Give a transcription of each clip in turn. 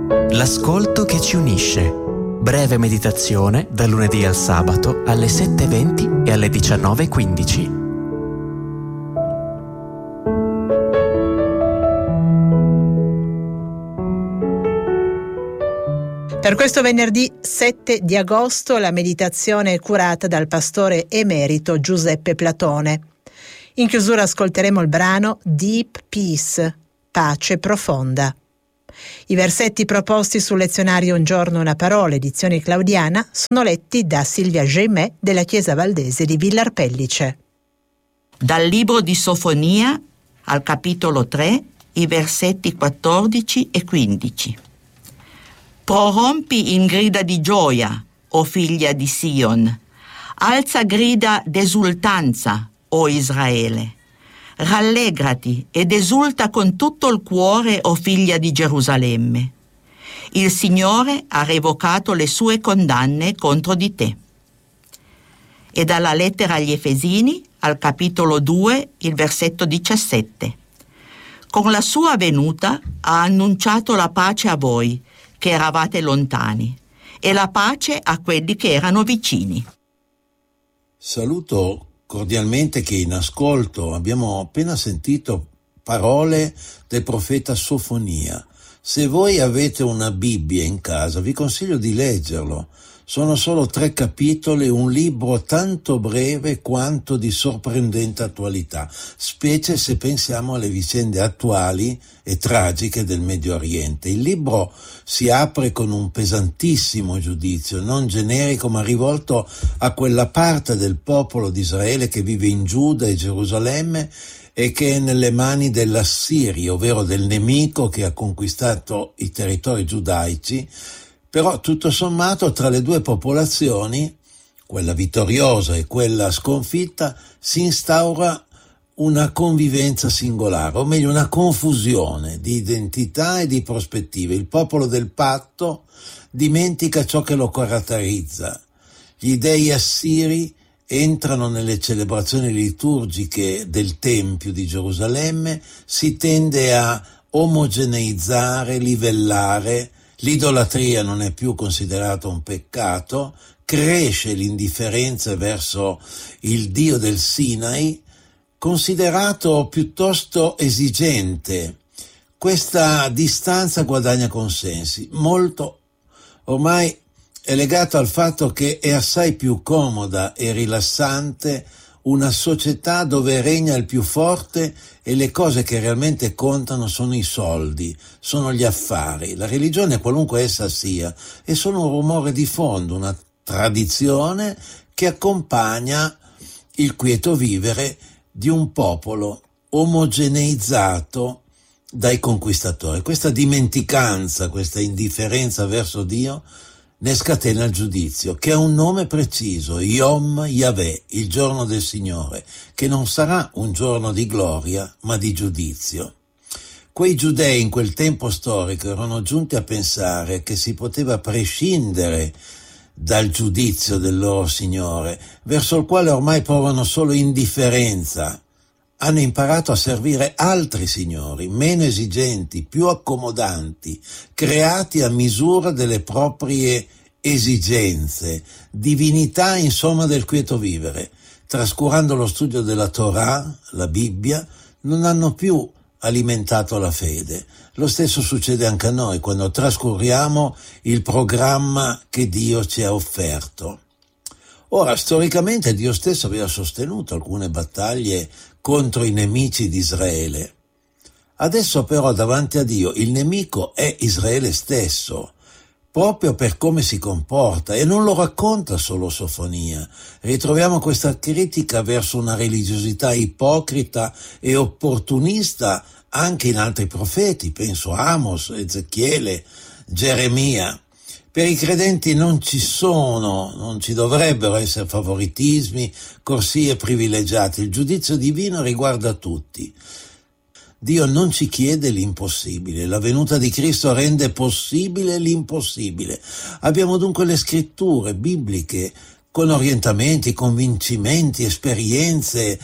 L'ascolto che ci unisce. Breve meditazione dal lunedì al sabato alle 7:20 e alle 19:15. Per questo venerdì 7 di agosto la meditazione è curata dal pastore emerito Giuseppe Platone. In chiusura ascolteremo il brano Deep Peace, pace profonda. I versetti proposti sul lezionario Un giorno una parola, edizione claudiana, sono letti da Silvia Gemè della Chiesa Valdese di Villar Pellice. Dal libro di Sofonia, al capitolo 3, i versetti 14 e 15. Prorompi in grida di gioia, o figlia di Sion. Alza grida d'esultanza, o Israele. Rallegrati ed esulta con tutto il cuore, o figlia di Gerusalemme. Il Signore ha revocato le sue condanne contro di te. E dalla lettera agli Efesini, al capitolo 2, il versetto 17. Con la sua venuta ha annunciato la pace a voi, che eravate lontani, e la pace a quelli che erano vicini. Saluto cordialmente chi è in ascolto. Abbiamo appena sentito parole del profeta Sofonia. Se voi avete una Bibbia in casa, vi consiglio di leggerlo. Sono solo 3 capitoli, un libro tanto breve quanto di sorprendente attualità, specie se pensiamo alle vicende attuali e tragiche del Medio Oriente. Il libro si apre con un pesantissimo giudizio, non generico ma rivolto a quella parte del popolo di Israele che vive in Giuda e Gerusalemme e che è nelle mani dell'Assirio, ovvero del nemico che ha conquistato i territori giudaici. Però tutto sommato tra le due popolazioni, quella vittoriosa e quella sconfitta, si instaura una convivenza singolare, o meglio una confusione di identità e di prospettive. Il popolo del patto dimentica ciò che lo caratterizza. Gli dei assiri entrano nelle celebrazioni liturgiche del Tempio di Gerusalemme, si tende a omogeneizzare, livellare. L'idolatria non è più considerata un peccato, cresce l'indifferenza verso il Dio del Sinai, considerato piuttosto esigente. Questa distanza guadagna consensi. Molto ormai è legato al fatto che è assai più comoda e rilassante una società dove regna il più forte e le cose che realmente contano sono i soldi, sono gli affari. La religione, qualunque essa sia, è solo un rumore di fondo, una tradizione che accompagna il quieto vivere di un popolo omogeneizzato dai conquistatori. Questa dimenticanza, questa indifferenza verso Dio ne scatena il giudizio, che ha un nome preciso, Yom Yahweh, il giorno del Signore, che non sarà un giorno di gloria, ma di giudizio. Quei giudei in quel tempo storico erano giunti a pensare che si poteva prescindere dal giudizio del loro Signore, verso il quale ormai provano solo indifferenza. Hanno imparato a servire altri signori, meno esigenti, più accomodanti, creati a misura delle proprie esigenze, divinità insomma del quieto vivere. Trascurando lo studio della Torah, la Bibbia, non hanno più alimentato la fede. Lo stesso succede anche a noi quando trascuriamo il programma che Dio ci ha offerto. Ora, storicamente Dio stesso aveva sostenuto alcune battaglie contro i nemici di Israele. Adesso però davanti a Dio il nemico è Israele stesso, proprio per come si comporta, e non lo racconta solo Sofonia. Ritroviamo questa critica verso una religiosità ipocrita e opportunista anche in altri profeti, penso a Amos, Ezechiele, Geremia. Per i credenti non ci dovrebbero essere favoritismi, corsie privilegiate. Il giudizio divino riguarda tutti. Dio non ci chiede l'impossibile. La venuta di Cristo rende possibile l'impossibile. Abbiamo dunque le scritture bibliche con orientamenti, convincimenti, esperienze,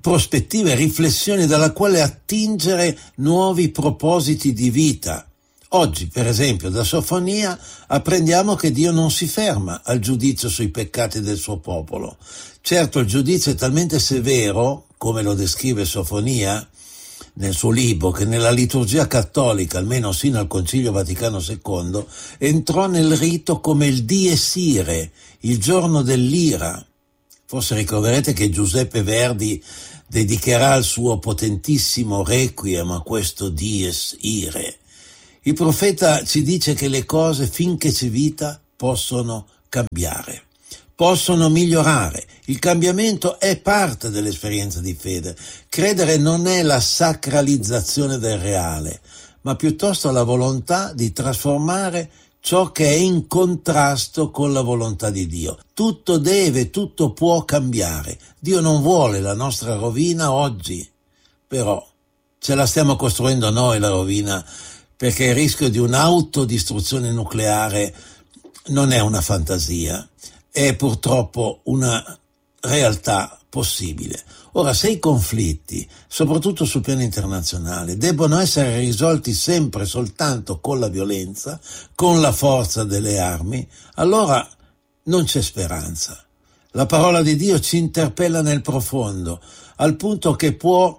prospettive, riflessioni dalla quale attingere nuovi propositi di vita. Oggi, per esempio, da Sofonia apprendiamo che Dio non si ferma al giudizio sui peccati del suo popolo. Certo, il giudizio è talmente severo, come lo descrive Sofonia nel suo libro, che nella liturgia cattolica, almeno sino al Concilio Vaticano II, entrò nel rito come il Dies Irae, il giorno dell'ira. Forse ricorderete che Giuseppe Verdi dedicherà il suo potentissimo requiem a questo Dies Irae. Il profeta ci dice che le cose, finché c'è vita, possono cambiare, possono migliorare. Il cambiamento è parte dell'esperienza di fede. Credere non è la sacralizzazione del reale, ma piuttosto la volontà di trasformare ciò che è in contrasto con la volontà di Dio. Tutto deve, tutto può cambiare. Dio non vuole la nostra rovina oggi, però ce la stiamo costruendo noi la rovina, perché il rischio di un'autodistruzione nucleare non è una fantasia, è purtroppo una realtà possibile. Ora, se i conflitti, soprattutto sul piano internazionale, debbono essere risolti sempre soltanto con la violenza, con la forza delle armi, allora non c'è speranza. La parola di Dio ci interpella nel profondo, al punto che può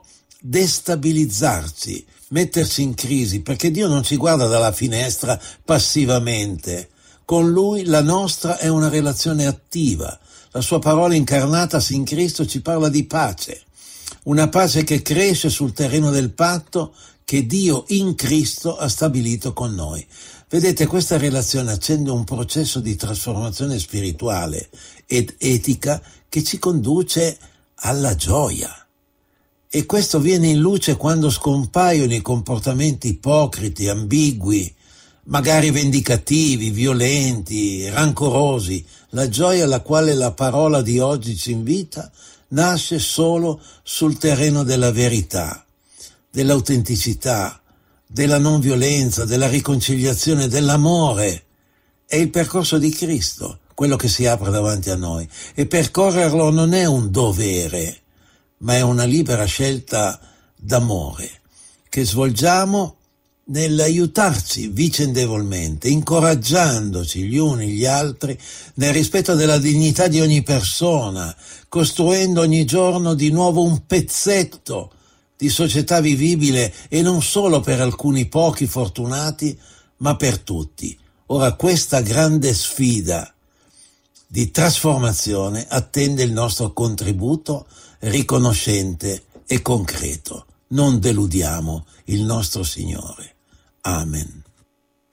destabilizzarci, metterci in crisi, perché Dio non ci guarda dalla finestra passivamente. Con Lui la nostra è una relazione attiva. La sua parola incarnatasi in Cristo ci parla di pace, una pace che cresce sul terreno del patto che Dio in Cristo ha stabilito con noi. Vedete, questa relazione accende un processo di trasformazione spirituale ed etica che ci conduce alla gioia. E questo viene in luce quando scompaiono i comportamenti ipocriti, ambigui, magari vendicativi, violenti, rancorosi. La gioia alla quale la parola di oggi ci invita nasce solo sul terreno della verità, dell'autenticità, della non violenza, della riconciliazione, dell'amore. È il percorso di Cristo, quello che si apre davanti a noi, e percorrerlo non è un dovere, ma è una libera scelta d'amore che svolgiamo nell'aiutarci vicendevolmente, incoraggiandoci gli uni gli altri nel rispetto della dignità di ogni persona, costruendo ogni giorno di nuovo un pezzetto di società vivibile, e non solo per alcuni pochi fortunati, ma per tutti. Ora, questa grande sfida di trasformazione attende il nostro contributo riconoscente e concreto. Non deludiamo il nostro Signore. Amen.